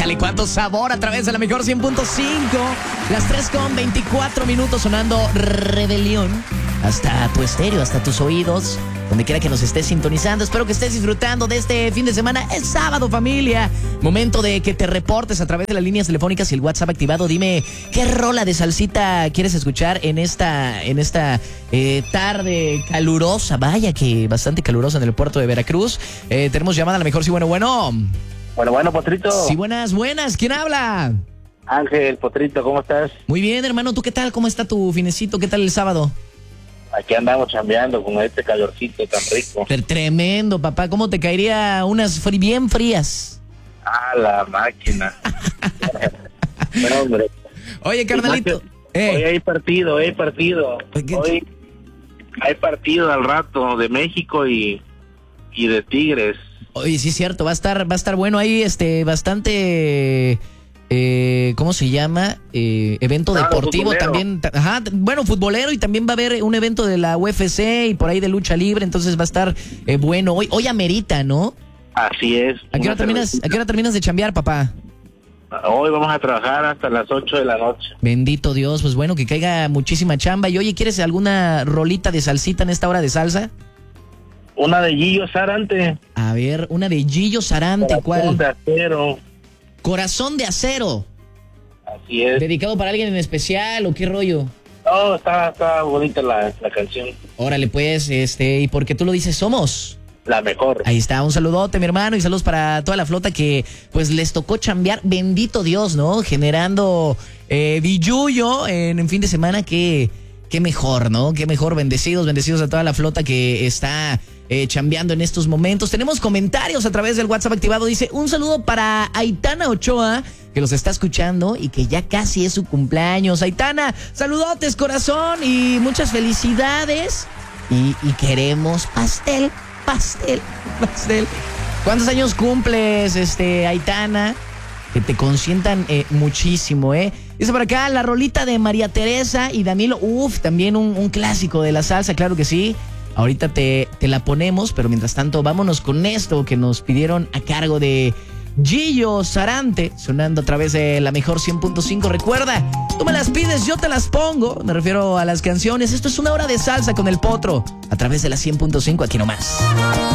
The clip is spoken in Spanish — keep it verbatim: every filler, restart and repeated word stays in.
Échale cuánto sabor a través de la mejor cien punto cinco. Las tres con veinticuatro minutos sonando Rebelión. Hasta tu estéreo, hasta tus oídos, donde quiera que nos estés sintonizando. Espero que estés disfrutando de este fin de semana. Es sábado, familia. Momento de que te reportes a través de las líneas telefónicas y el WhatsApp activado. Dime, ¿qué rola de salsita quieres escuchar en esta, en esta eh, tarde calurosa? Vaya que bastante calurosa en el puerto de Veracruz. Eh, tenemos llamada a la mejor. Sí, bueno, bueno. Bueno, bueno, Potrito. Sí, buenas, buenas. ¿Quién habla? Ángel, Potrito, ¿cómo estás? Muy bien, hermano. ¿Tú qué tal? ¿Cómo está tu finecito? ¿Qué tal el sábado? Aquí andamos chambeando con este calorcito tan rico. Tremendo, papá. ¿Cómo te caería unas fri- bien frías? Ah, la máquina. No, hombre. Oye, carnalito. Eh. Hoy hay partido, hay partido. ¿Qué? Hoy hay partido al rato de México y, y de Tigres. Oye, sí es cierto. Va a estar, va a estar bueno ahí, este, bastante... Eh, ¿Cómo se llama? Eh, evento Claro, deportivo futbolero. también. ta- Ajá, t- bueno, futbolero, y también va a haber un evento de la U F C y por ahí de lucha libre, entonces va a estar eh, bueno. Hoy, hoy amerita, ¿no? Así es. ¿A qué hora Una terminas, cervecita. ¿a qué hora terminas de chambear, papá? Hoy vamos a trabajar hasta las ocho de la noche. Bendito Dios, pues bueno, que caiga muchísima chamba. Y oye, ¿quieres alguna rolita de salsita en esta hora de salsa? Una de Gillo Sarante. A ver, una de Gillo Sarante, Corazón ¿cuál? de acero. Corazón de acero. Así es. ¿Dedicado para alguien en especial o qué rollo? No, está, está bonita la, la canción. Órale, pues, este, y porque tú lo dices, somos. La mejor. Ahí está, un saludote, mi hermano, y saludos para toda la flota que, pues, les tocó chambear, bendito Dios, ¿no? Generando eh, billullo en, en fin de semana, que, qué mejor, ¿no? Qué mejor, bendecidos, bendecidos a toda la flota que está eh, chambeando en estos momentos. Tenemos comentarios a través del WhatsApp activado, dice, un saludo para Aitana Ochoa, que los está escuchando y que ya casi es su cumpleaños. Aitana, saludotes, corazón, y muchas felicidades, y, y queremos pastel. Pastel, pastel. ¿Cuántos años cumples, este, Aitana? Que te consientan eh, muchísimo, ¿eh? Dice por acá, la rolita de María Teresa y Danilo. Uf, también un, un clásico de la salsa, claro que sí. Ahorita te, te la ponemos, pero mientras tanto, vámonos con esto que nos pidieron a cargo de Gillo Sarante, sonando a través de la mejor cien punto cinco. Recuerda, tú me las pides, yo te las pongo. Me refiero a las canciones. Esto es una hora de salsa con el Potro a través de la cien punto cinco, aquí nomás.